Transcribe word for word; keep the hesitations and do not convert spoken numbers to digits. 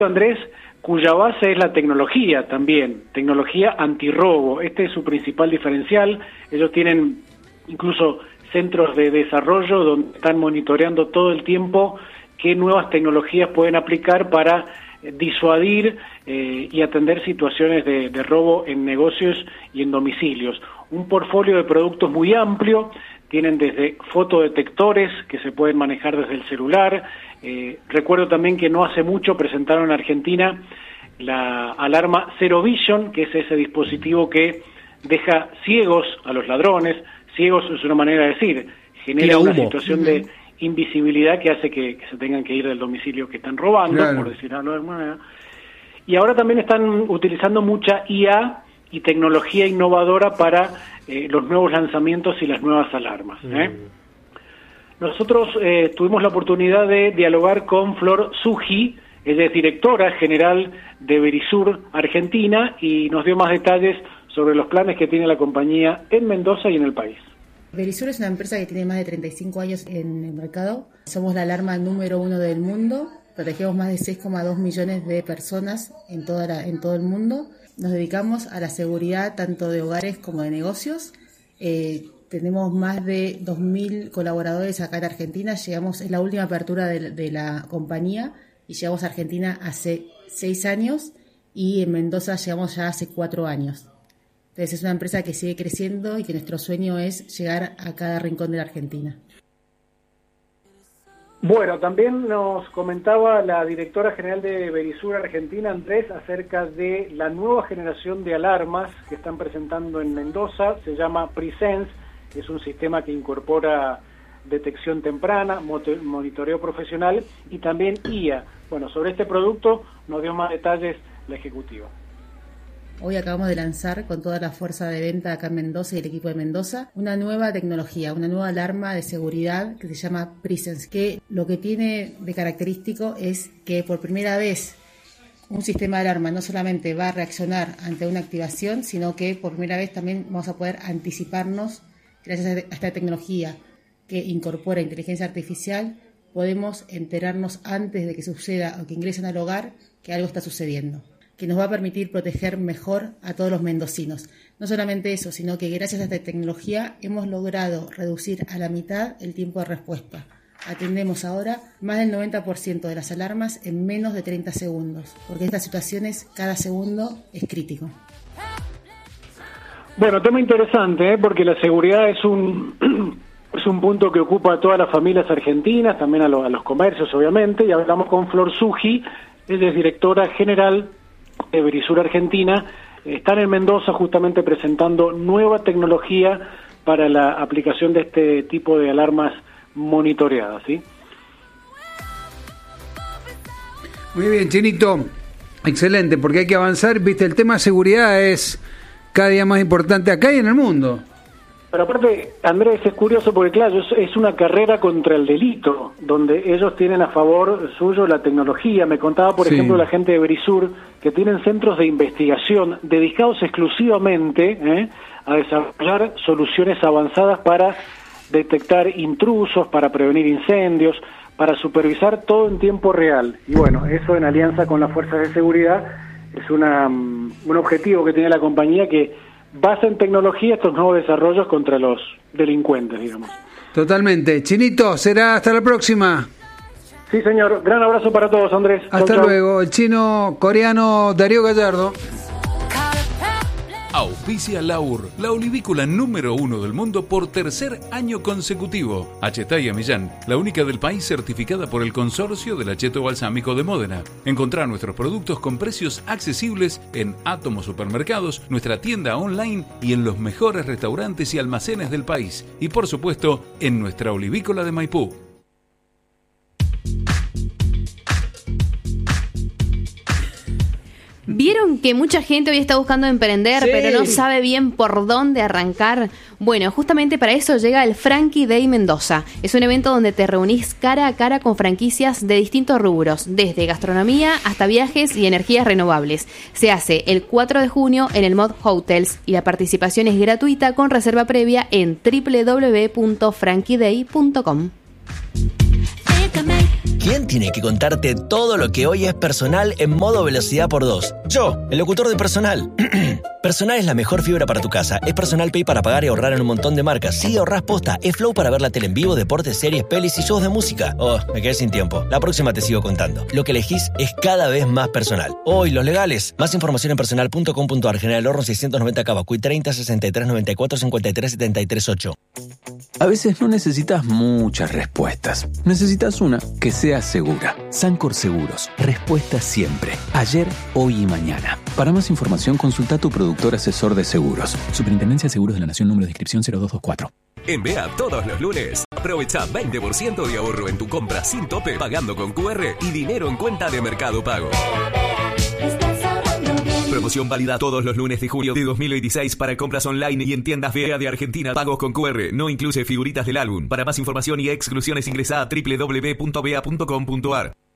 Andrés, cuya base es la tecnología también, tecnología antirrobo. Este es su principal diferencial. Ellos tienen incluso centros de desarrollo donde están monitoreando todo el tiempo qué nuevas tecnologías pueden aplicar para disuadir eh, y atender situaciones de, de robo en negocios y en domicilios. Un portfolio de productos muy amplio. Tienen desde fotodetectores que se pueden manejar desde el celular. Eh, recuerdo también que no hace mucho presentaron en Argentina la alarma Zero Vision, que es ese dispositivo que deja ciegos a los ladrones. Ciegos es una manera de decir, genera una situación uh-huh. de invisibilidad que hace que, que se tengan que ir del domicilio que están robando, claro. por decir algo de alguna manera. Y ahora también están utilizando mucha I A y tecnología innovadora para eh, los nuevos lanzamientos y las nuevas alarmas. ¿eh? Mm. Nosotros eh, tuvimos la oportunidad de dialogar con Flor Suji, ella es directora general de Verisur Argentina, y nos dio más detalles sobre los planes que tiene la compañía en Mendoza y en el país. Verisur es una empresa que tiene más de treinta y cinco años en el mercado. Somos la alarma número uno del mundo. Protegemos más de seis coma dos millones de personas en, toda la, en todo el mundo. Nos dedicamos a la seguridad tanto de hogares como de negocios. Eh, tenemos más de dos mil colaboradores acá en Argentina. Llegamos, es la última apertura de, de la compañía y llegamos a Argentina hace seis años y en Mendoza llegamos ya hace cuatro años. Entonces es una empresa que sigue creciendo y que nuestro sueño es llegar a cada rincón de la Argentina. Bueno, también nos comentaba la directora general de Verisur Argentina, Andrés, acerca de la nueva generación de alarmas que están presentando en Mendoza. Se llama Presence, es un sistema que incorpora detección temprana, monitoreo profesional y también I A. Bueno, sobre este producto nos dio más detalles la ejecutiva. Hoy acabamos de lanzar con toda la fuerza de venta acá en Mendoza y el equipo de Mendoza una nueva tecnología, una nueva alarma de seguridad que se llama Presence, que lo que tiene de característico es que por primera vez un sistema de alarma no solamente va a reaccionar ante una activación, sino que por primera vez también vamos a poder anticiparnos, gracias a esta tecnología que incorpora inteligencia artificial, podemos enterarnos antes de que suceda o que ingresen al hogar que algo está sucediendo, que nos va a permitir proteger mejor a todos los mendocinos. No solamente eso, sino que gracias a esta tecnología hemos logrado reducir a la mitad el tiempo de respuesta. Atendemos ahora más del noventa por ciento de las alarmas en menos de treinta segundos, porque en estas situaciones cada segundo es crítico. Bueno, tema interesante, ¿eh? porque la seguridad es un es un punto que ocupa a todas las familias argentinas, también a, lo, a los comercios, obviamente, y hablamos con Flor Suji, ella es directora general de Verisur Argentina. Están en Mendoza justamente presentando nueva tecnología para la aplicación de este tipo de alarmas monitoreadas, ¿sí? Muy bien, Chinito, excelente, porque hay que avanzar, viste, el tema de seguridad es cada día más importante acá y en el mundo. Pero aparte, Andrés, es curioso porque, claro, es, es una carrera contra el delito, donde ellos tienen a favor suyo la tecnología. Me contaba, por sí. ejemplo, la gente de Verisur, que tienen centros de investigación dedicados exclusivamente ¿eh? a desarrollar soluciones avanzadas para detectar intrusos, para prevenir incendios, para supervisar todo en tiempo real. Y bueno, eso en alianza con las fuerzas de seguridad es una, um, un objetivo que tiene la compañía que basa en tecnología estos nuevos desarrollos contra los delincuentes, digamos. Totalmente. Chinito, será hasta la próxima. Sí, señor. Gran abrazo para todos, Andrés. Hasta chau, luego. Chau. El chino coreano Darío Gallardo. Auspicia Laur, la olivícola número uno del mundo por tercer año consecutivo. Achetaya Millán, la única del país certificada por el Consorcio del Acheto Balsámico de Módena. Encontrá nuestros productos con precios accesibles en Átomo Supermercados, nuestra tienda online y en los mejores restaurantes y almacenes del país. Y por supuesto, en nuestra olivícola de Maipú. ¿Vieron que mucha gente hoy está buscando emprender, sí. pero no sabe bien por dónde arrancar? Bueno, justamente para eso llega el Frankie Day Mendoza. Es un evento donde te reunís cara a cara con franquicias de distintos rubros, desde gastronomía hasta viajes y energías renovables. Se hace el cuatro de junio en el Mod Hotels y la participación es gratuita con reserva previa en doble u doble u doble u punto frankie day punto com. ¿Quién tiene que contarte todo lo que hoy es personal en modo velocidad por dos? Yo, el locutor de Personal. Personal es la mejor fibra para tu casa. Es Personal Pay para pagar y ahorrar en un montón de marcas. Sí, ahorrás posta. Es Flow para ver la tele en vivo, deportes, series, pelis y shows de música. Oh, me quedé sin tiempo. La próxima te sigo contando. Lo que elegís es cada vez más personal. Oh, y los legales. Más información en personal punto com punto ar. General Horno seiscientos noventa Cavacuy treinta sesenta y tres noventa y cuatro cincuenta y tres setenta y tres ocho. A veces no necesitas muchas respuestas. Necesitas una que sea segura. Sancor Seguros. Respuesta siempre. Ayer, hoy y mañana. Para más información, consulta a tu productor asesor de seguros. Superintendencia de Seguros de la Nación, número de inscripción cero dos dos cuatro. En B E A todos los lunes, aprovecha veinte por ciento de ahorro en tu compra sin tope pagando con Q R y dinero en cuenta de Mercado Pago. Promoción válida todos los lunes de julio de dos mil veintiséis para compras online y en tiendas B E A de Argentina. Pagos con Q R. No incluye figuritas del álbum. Para más información y exclusiones ingresa a doble u doble u doble u punto b e a punto com punto ar.